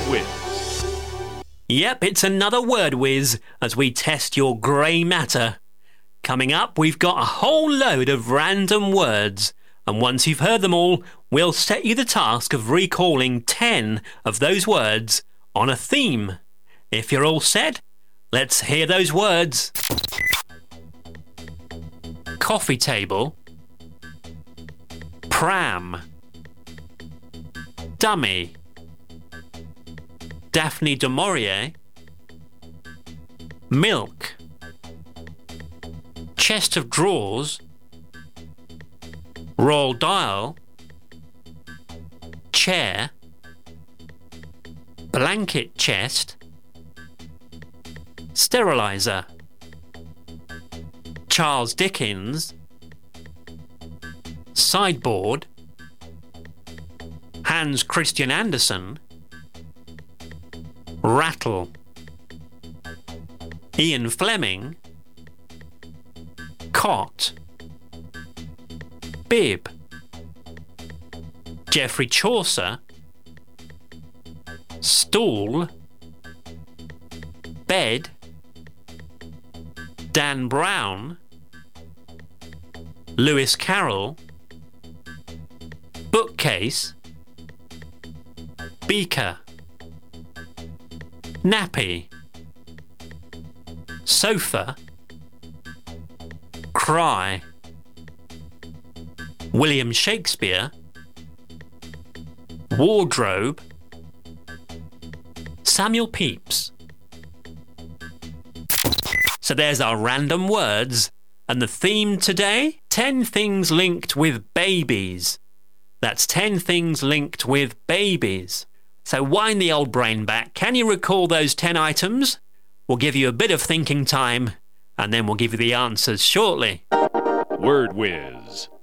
whiz. Yep, it's another word whiz as we test your grey matter. Coming up, we've got a whole load of random words, and once you've heard them all, we'll set you the task of recalling 10 of those words on a theme. If you're all set, let's hear those words. Coffee table, pram, dummy, Daphne du Maurier, milk, chest of drawers, royal dial, chair, blanket chest, sterilizer, Charles Dickens, sideboard, Hans Christian Andersen, rattle, Ian Fleming, cot, bib, Geoffrey Chaucer, stool, bed, Dan Brown, Lewis Carroll, bookcase, beaker, nappy, sofa, cry, William Shakespeare, wardrobe, Samuel Pepys. So there's our random words, and the theme today, 10 things linked with babies. That's 10 things linked with babies. So wind the old brain back. Can you recall those 10 items? We'll give you a bit of thinking time, and then we'll give you the answers shortly. Word whiz.